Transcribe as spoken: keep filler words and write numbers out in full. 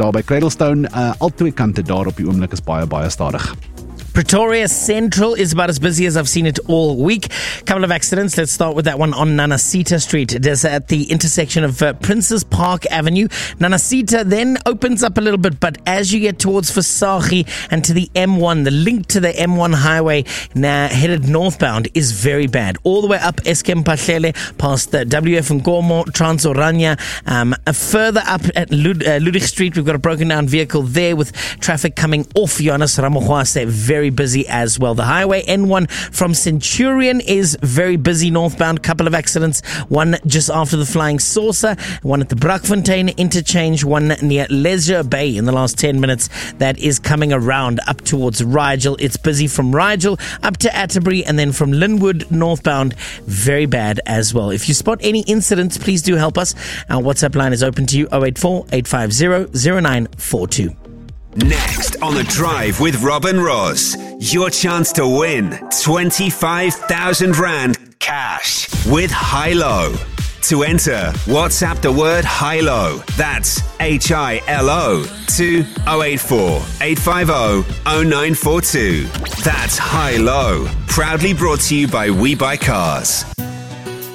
daar by Cradlestone, uh, al twee kante daar op die oomblik is baie, baie stadig. Pretoria Central is about as busy as I've seen it all week. Couple of accidents. Let's start with that one on Nanasita Street. It is at the intersection of uh, Princes Park Avenue. Nanasita then opens up a little bit, but as you get towards Versaghi and to the M one, the link to the M one highway now headed northbound is very bad. All the way up Eskom Pahlele past the W F Nkomo, Transorania. Um, further up at Lud- uh, Ludwig Street, we've got a broken down vehicle there with traffic coming off Johannes Ramohwase. Very busy as well. The highway N one from Centurion is very busy northbound. Couple of accidents. One just after the Flying Saucer. One at the Brakfontein interchange. One near Leisure Bay in the last ten minutes. That is coming around up towards Rigel. It's busy from Rigel up to Atterbury and then from Linwood northbound. Very bad as well. If you spot any incidents, please do help us. Our WhatsApp line is open to you, oh eight four, eight five zero, zero nine four two. Next on The Drive with Rob and Ross, your chance to win twenty-five thousand rand cash with Hilo. To enter, WhatsApp the word Hilo. That's H I L O to oh eight four, eight five oh, oh nine four two. That's Hilo. Proudly brought to you by We Buy Cars.